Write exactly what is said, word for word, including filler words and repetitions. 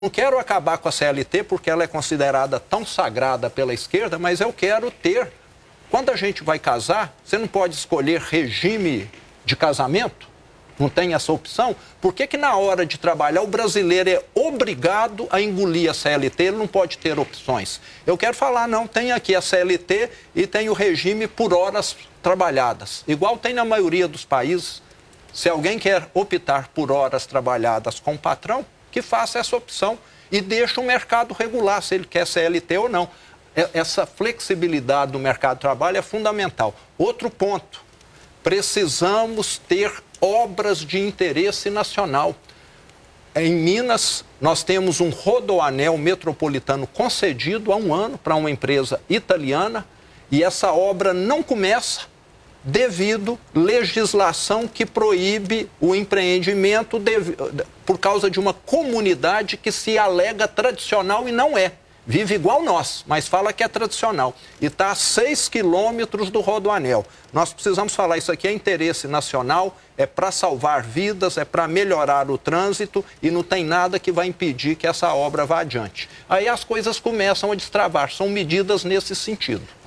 Não quero acabar com a C L T porque ela é considerada tão sagrada pela esquerda, mas eu quero ter. Quando a gente vai casar, você não pode escolher regime de casamento? Não tem essa opção? Por que que na hora de trabalhar o brasileiro é obrigado a engolir a C L T? Ele não pode ter opções. Eu quero falar, não, tem aqui a C L T e tem o regime por horas trabalhadas. Igual tem na maioria dos países. Se alguém quer optar por horas trabalhadas com o patrão, que faça essa opção e deixe o mercado regular se ele quer C L T ou não. Essa flexibilidade do mercado de trabalho é fundamental. Outro ponto, precisamos ter obras de interesse nacional. Em Minas, nós temos um rodoanel metropolitano concedido há um ano para uma empresa italiana e essa obra não começa devido à legislação que proíbe o empreendimento dev... por causa de uma comunidade que se alega tradicional e não é. Vive igual nós, mas fala que é tradicional. E está a seis quilômetros do rodoanel. Nós precisamos falar, isso aqui é interesse nacional, é para salvar vidas, é para melhorar o trânsito e não tem nada que vai impedir que essa obra vá adiante. Aí as coisas começam a destravar, são medidas nesse sentido.